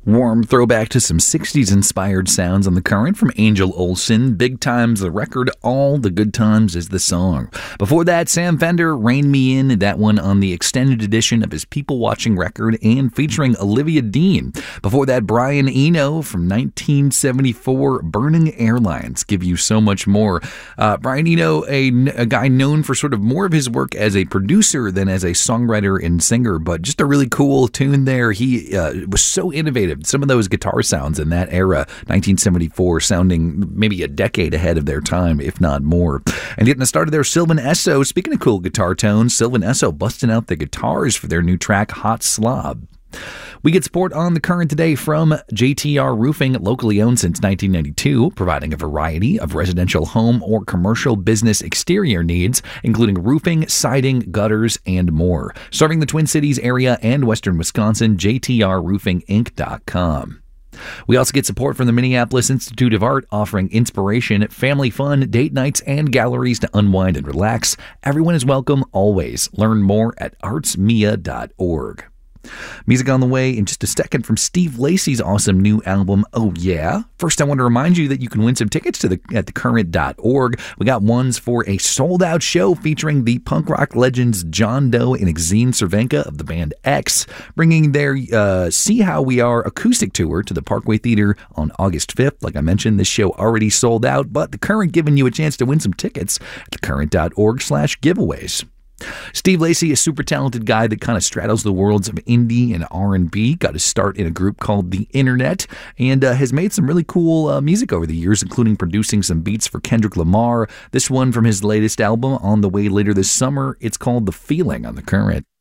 Warm throwback to some 60s inspired sounds on The Current from Angel Olsen. Big Time's the record, All the Good Times is the song. Before that, Sam Fender, Rain Me In, that one on the extended edition of his People Watching record and featuring Olivia Dean. Before that, Brian Eno from 1974, Burning Airlines, Give You So Much More. Brian Eno, a guy known for sort of more of his work as a producer than as a songwriter and singer, but just a really cool tune there. He was so innovative. Some of those guitar sounds in that era, 1974, sounding maybe a decade ahead of their time, if not more. And getting us started there, Sylvan Esso. Speaking of cool guitar tones, Sylvan Esso busting out the guitars for their new track, Hot Slob. We get support on The Current today from JTR Roofing, locally owned since 1992, providing a variety of residential home or commercial business exterior needs, including roofing, siding, gutters, and more. Serving the Twin Cities area and western Wisconsin, JTRRoofingInc.com. We also get support from the Minneapolis Institute of Art, offering inspiration, family fun, date nights, and galleries to unwind and relax. Everyone is welcome always. Learn more at artsmia.org. Music on the way in just a second from Steve Lacy's awesome new album, Oh Yeah. First, I want to remind you that you can win some tickets at thecurrent.org. We got ones for a sold-out show featuring the punk rock legends John Doe and Exene Cervenka of the band X, bringing their See How We Are acoustic tour to the Parkway Theater on August 5th. Like I mentioned, this show already sold out, but The Current giving you a chance to win some tickets at thecurrent.org/giveaways. Steve Lacy, a super talented guy that kind of straddles the worlds of indie and R&B, got his start in a group called The Internet, and has made some really cool music over the years, including producing some beats for Kendrick Lamar. This one from his latest album, on the way later this summer. It's called The Feeling on The Current.